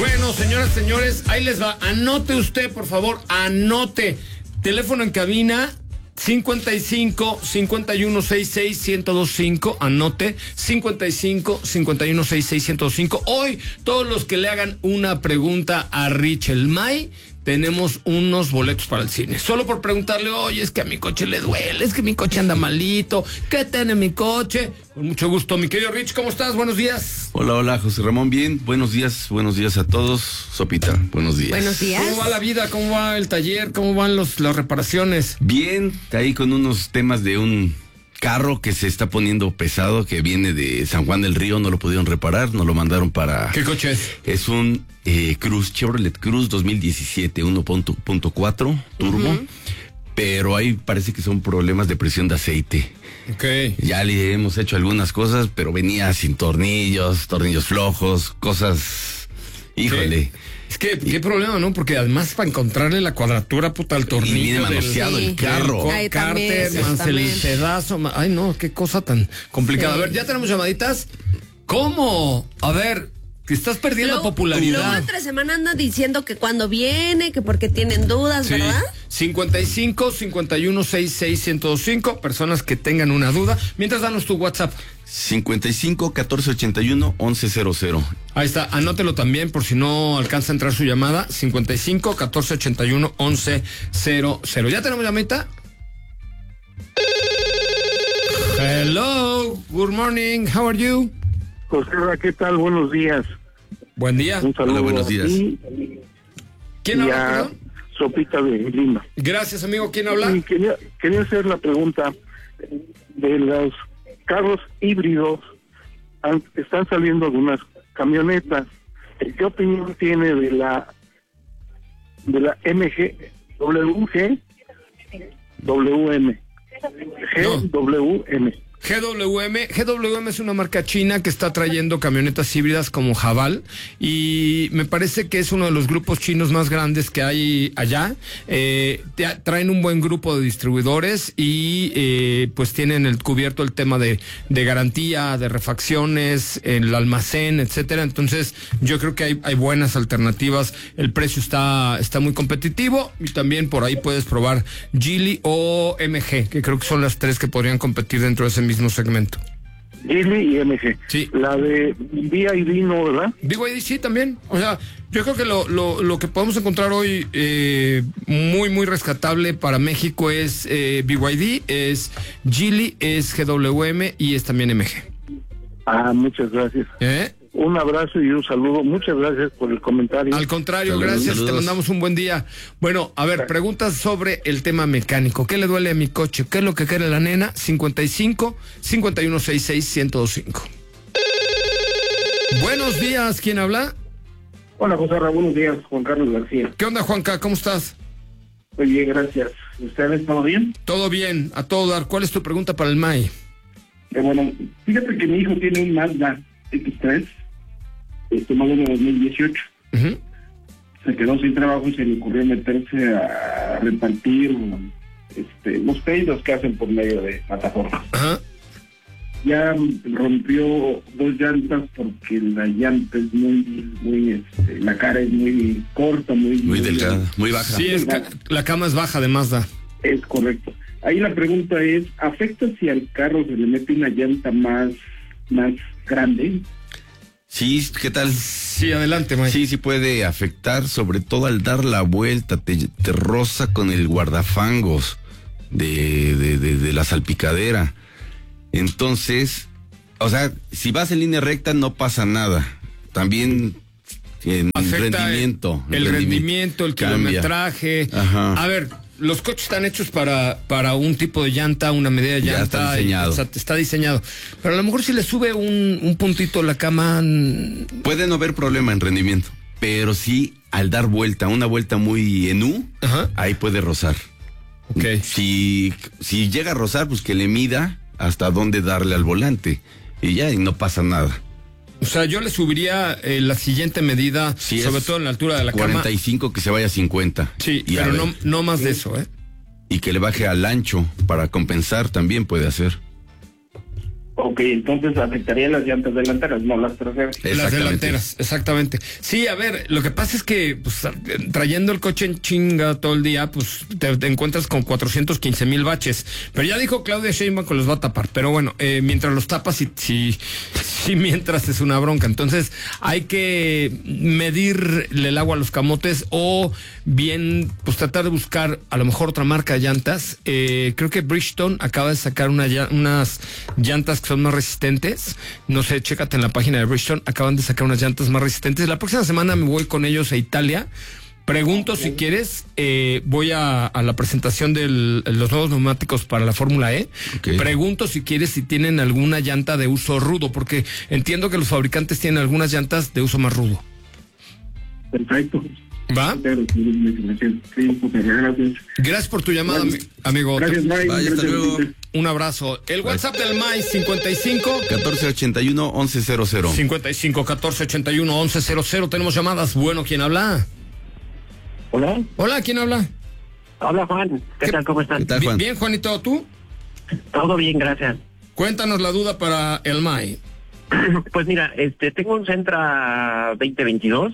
Bueno, señoras, señores, ahí les va. Anote usted, por favor, anote. Teléfono en cabina 55 51 66 1025. Anote 55 51 66 1025. Hoy, todos los que le hagan una pregunta a Rich el May, tenemos unos boletos para el cine. Solo por preguntarle, oye, es que a mi coche le duele, es que mi coche anda malito, ¿qué tiene mi coche? Con mucho gusto, mi querido Rich, ¿cómo estás? Buenos días. Hola, José Ramón, bien, buenos días a todos. Sopita, buenos días. Buenos días. ¿Cómo va la vida? ¿Cómo va el taller? ¿Cómo van las reparaciones? Bien, ahí con unos temas de un carro que se está poniendo pesado, que viene de San Juan del Río, no lo pudieron reparar, nos lo mandaron para... ¿Qué coche es? Es un Chevrolet Cruze 2017, 1.4 turbo, pero ahí parece que son problemas de presión de aceite. Okay. Ya le hemos hecho algunas cosas, pero venía sin tornillos flojos, cosas... Híjole. Es que, qué problema, ¿no? Porque además para encontrarle la cuadratura, puta, al tornillo. Y viene manoseado el carro. Cárter, más el pedazo. Ay, no, qué cosa tan complicada. Sí. A ver, ¿ya tenemos llamaditas? ¿Cómo? A ver, que estás perdiendo popularidad. Luego entre semana andan diciendo que cuando viene, que porque tienen dudas, sí. ¿Verdad? 55 51 66 1025, personas que tengan una duda. Mientras, danos tu WhatsApp. 55 14 81 1100. Ahí está, anótelo también por si no alcanza a entrar su llamada. 55 14 81 1100. ¿Ya tenemos llamadita? Hello, good morning, how are you? José, ¿qué tal? Buenos días. Buen día. Un saludo. Hola, buenos días. ¿Quién habla, perdón? Sopita de Lima. Gracias, amigo. ¿Quién habla? Sí, quería hacer la pregunta de los carros híbridos. Están saliendo algunas camionetas. ¿Qué opinión tiene de la MG WM? GWM es una marca china que está trayendo camionetas híbridas como Haval, y me parece que es uno de los grupos chinos más grandes que hay allá. Traen un buen grupo de distribuidores y pues tienen cubierto el tema de garantía, de refacciones, el almacén, etcétera. Entonces yo creo que hay buenas alternativas. El precio está muy competitivo, y también por ahí puedes probar Geely o MG, que creo que son las tres que podrían competir dentro de ese mismo segmento. Geely y MG. Sí. La de BYD no, ¿verdad? BYD sí también. O sea, yo creo que lo que podemos encontrar hoy muy rescatable para México es BYD, es Geely, es GWM y es también MG. Muchas gracias. Un abrazo y un saludo. Muchas gracias por el comentario. Al contrario, gracias. Saludos. Te mandamos un buen día. Bueno, a ver, preguntas sobre el tema mecánico. ¿Qué le duele a mi coche? ¿Qué es lo que quiere la nena? 55 51 66 1025. Buenos días, ¿quién habla? Hola, José Ramón, buenos días, Juan Carlos García. ¿Qué onda, Juanca? ¿Cómo estás? Muy bien, gracias. ¿Ustedes todo bien? Todo bien, a todo dar. ¿Cuál es tu pregunta para el MAI? Bueno, fíjate que mi hijo tiene un Mazda X3, modelo 2018. Se quedó sin trabajo y se le ocurrió meterse a repartir los pedidos que hacen por medio de plataformas. Ya rompió 2 llantas porque la llanta es muy la cara es muy corta, muy delgada, muy baja. Sí, la cama es baja de Mazda. Es correcto. Ahí la pregunta es, ¿afecta si al carro se le mete una llanta más grande? Sí, ¿qué tal? Sí, adelante, Mike. Sí puede afectar, sobre todo al dar la vuelta, te roza con el guardafangos de la salpicadera. Entonces, o sea, si vas en línea recta no pasa nada. También afecta el rendimiento, el kilometraje. Ajá. A ver, los coches están hechos para un tipo de llanta, una medida de llanta. Ya está diseñado. Está diseñado. Pero a lo mejor si le sube un puntito la cama... Puede no haber problema en rendimiento, pero sí al dar vuelta, una vuelta muy en U, ahí puede rozar. Okay. Si llega a rozar, pues que le mida hasta dónde darle al volante. Y no pasa nada. O sea, yo le subiría la siguiente medida, sí, sobre todo en la altura de la 45, cama. Que se vaya a 50. Sí, pero no más de eso, Y que le baje al ancho para compensar también puede hacer. Ok, entonces afectaría las llantas delanteras, no las traseras. Las delanteras, exactamente. Sí, a ver, lo que pasa es que pues, trayendo el coche en chinga todo el día, pues te encuentras con 415,000 baches. Pero ya dijo Claudia Sheinbaum que los va a tapar. Pero bueno, mientras los tapas, sí, mientras es una bronca. Entonces hay que medirle el agua a los camotes o bien, pues tratar de buscar a lo mejor otra marca de llantas. Creo que Bridgestone acaba de sacar unas llantas que son más resistentes. No sé, chécate en la página de Bridgestone, acaban de sacar unas llantas más resistentes. La próxima semana me voy con ellos a Italia. Pregunto si quieres, voy a la presentación de los nuevos neumáticos para la Fórmula E. Okay. Pregunto si quieres si tienen alguna llanta de uso rudo, porque entiendo que los fabricantes tienen algunas llantas de uso más rudo. Perfecto. ¿Va? Sí, gracias. Gracias por tu llamada, amigo. Gracias, Mike. Vaya, hasta luego. Un abrazo. El WhatsApp del MAI 55 1481 1100. 55 1481 1100. Tenemos llamadas. Bueno, ¿quién habla? Hola, Hola, ¿quién habla? hola Juan, ¿qué tal? ¿Cómo estás? ¿Qué tal, Juan? Bien, Juanito, ¿tú? Todo bien, gracias. Cuéntanos la duda para el MAI. Pues mira, tengo un Sentra 2022,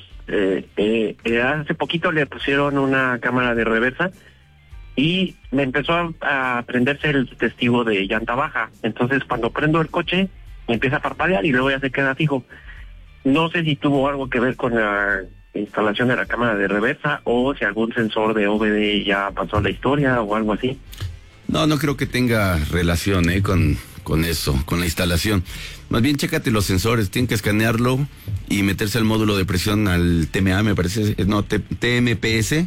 hace poquito le pusieron una cámara de reversa y me empezó a prenderse el testigo de llanta baja. Entonces cuando prendo el coche me empieza a parpadear y luego ya se queda fijo. No sé si tuvo algo que ver con la instalación de la cámara de reversa o si algún sensor de OBD ya pasó la historia o algo así. No creo que tenga relación con eso, con la instalación. Más bien, chécate los sensores, tienen que escanearlo y meterse al módulo de presión, al TMA, me parece, no, TMPS,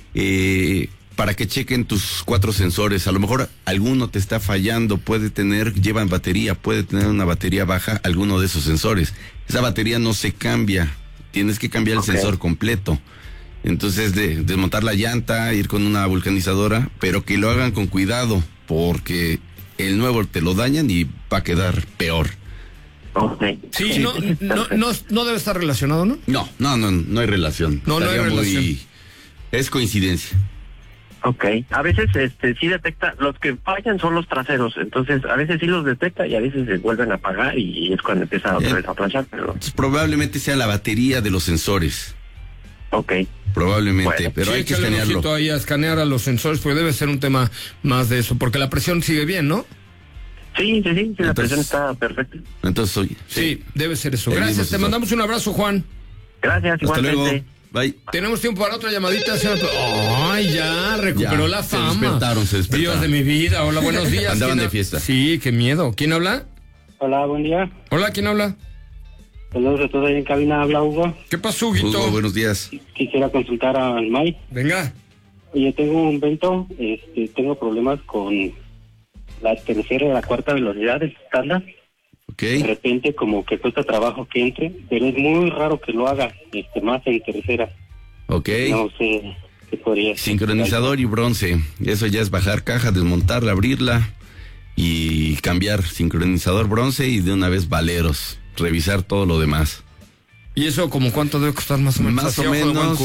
para que chequen tus 4 sensores. A lo mejor alguno te está fallando, llevan batería, puede tener una batería baja, alguno de esos sensores. Esa batería no se cambia, tienes que cambiar el sensor completo. Entonces, desmontar la llanta, ir con una vulcanizadora, pero que lo hagan con cuidado, porque el nuevo te lo dañan y va a quedar peor. Okay. Sí, no debe estar relacionado, ¿no? No hay relación. No hay relación. Es coincidencia. Okay. A veces sí detecta, los que fallan son los traseros, entonces a veces sí los detecta y a veces se vuelven a apagar y es cuando empieza otra vez a planchar, pero... Entonces, probablemente sea la batería de los sensores. Okay. Probablemente, Bueno, pero sí, hay que échale un escanearlo. ojito ahí a escanear a los sensores, porque debe ser un tema más de eso, porque la presión sigue bien, ¿no? Sí, la Entonces, presión está perfecta. Entonces, oye, Sí, debe ser eso. El mismo Gracias, te sensor. mandamos un abrazo, Juan. Gracias, hasta igualmente. luego. Bye. Tenemos tiempo para otra llamadita, señor. Ay, ya, recuperó Ya, la se fama. se despertaron. Dios de mi vida, hola, buenos días. Andaban ¿Quién de ha- fiesta. Sí, qué miedo. ¿Quién habla? Hola, buen día. Hola, ¿quién habla? Saludos a todos ahí en cabina, habla Hugo. ¿Qué pasó, Huguito? Hugo, buenos días. Quisiera consultar al Mike. Venga. Oye, tengo un Vento, tengo problemas con la tercera y la cuarta velocidad del estándar. Ok. De repente como que cuesta trabajo que entre, pero es muy raro que lo haga, más en tercera. Ok. No sé qué podría ser. Sincronizador y bronce. Eso ya es bajar caja, desmontarla, abrirla y cambiar sincronizador bronce y de una vez valeros. Revisar todo lo demás. ¿Y eso como cuánto debe costar más o menos? Más Así, o ojo de buen menos